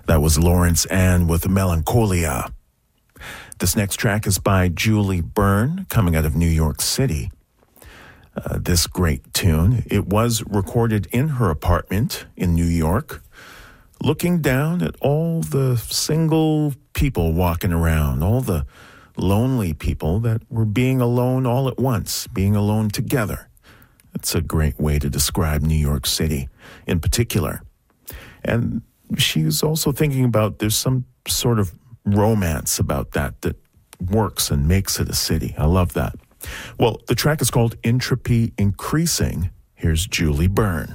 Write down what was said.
That was Lawrence Ann with Melancholia. This next track is by Julie Byrne, coming out of New York City. This great tune, it was recorded in her apartment in New York, looking down at all the single people walking around, all the lonely people that were being alone all at once, being alone together. It's a great way to describe New York City in particular. And she's also thinking about there's some sort of romance about that works and makes it a city. I love that. Well, the track is called Entropy Increasing. Here's Julie Byrne.